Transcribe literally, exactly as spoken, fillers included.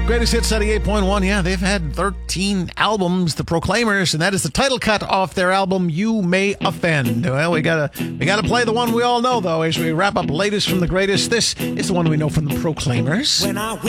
Greatest Hits ninety-eight point one. Yeah, they've had thirteen albums, The Proclaimers, and that is the title cut off their album, You May Offend. Well, we gotta we gotta play the one we all know, though, as we wrap up latest from the greatest. This is the one we know from The Proclaimers. When I